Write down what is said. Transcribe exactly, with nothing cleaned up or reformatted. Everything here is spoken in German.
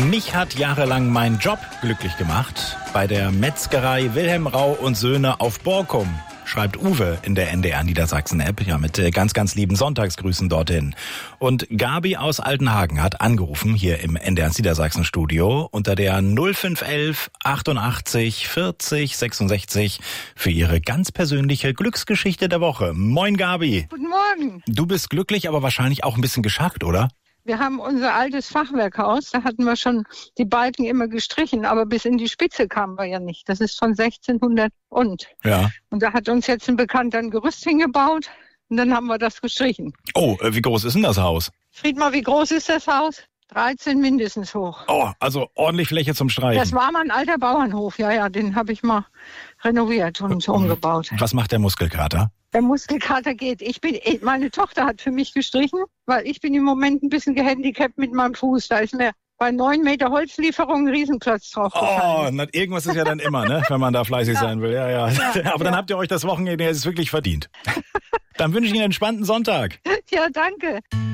Mich hat jahrelang mein Job glücklich gemacht. Bei der Metzgerei Wilhelm Rau und Söhne auf Borkum, schreibt Uwe in der N D R Niedersachsen-App, ja, mit ganz, ganz lieben Sonntagsgrüßen dorthin. Und Gabi aus Altenhagen hat angerufen, hier im N D R Niedersachsen-Studio, unter der null fünf elf achtundachtzig vierzig sechsundsechzig für ihre ganz persönliche Glücksgeschichte der Woche. Moin, Gabi. Guten Morgen. Du bist glücklich, aber wahrscheinlich auch ein bisschen geschockt, oder? Wir haben unser altes Fachwerkhaus, da hatten wir schon die Balken immer gestrichen, aber bis in die Spitze kamen wir ja nicht. Das ist von sechzehnhundert und. Ja. Und da hat uns jetzt ein Bekannter ein Gerüst hingebaut und dann haben wir das gestrichen. Oh, wie groß ist denn das Haus? Friedmar, wie groß ist das Haus? dreizehn mindestens hoch. Oh, also ordentlich Fläche zum Streichen. Das war mal ein alter Bauernhof, ja, ja, den habe ich mal renoviert und umgebaut. Was macht der Muskelkater? Der Muskelkater geht. Ich bin, meine Tochter hat für mich gestrichen, weil ich bin im Moment ein bisschen gehandicapt mit meinem Fuß. Da ist mir bei neun Meter Holzlieferung ein Riesenklotz drauf gefallen. Oh, na, irgendwas ist ja dann immer, ne, wenn man da fleißig ja. sein will. Ja, ja. ja Aber ja. dann habt ihr euch das Wochenende jetzt wirklich verdient. Dann wünsche ich Ihnen einen entspannten Sonntag. Ja, danke.